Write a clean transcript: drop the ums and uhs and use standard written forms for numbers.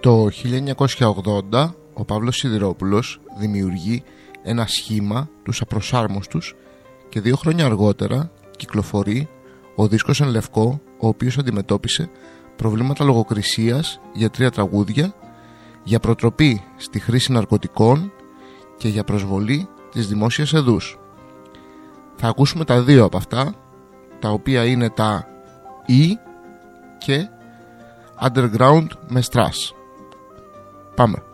Το 1980 ο Παύλος Σιδηρόπουλος δημιουργεί ένα σχήμα, τους Απροσάρμοστους, και 2 χρόνια αργότερα κυκλοφορεί ο δίσκος εν λευκό, ο οποίος αντιμετώπισε προβλήματα λογοκρισίας για 3 τραγούδια, για προτροπή στη χρήση ναρκωτικών και για προσβολή της δημόσιας εδούς. Θα ακούσουμε τα 2 από αυτά, τα οποία είναι τα E και Underground με Strass. Πάμε.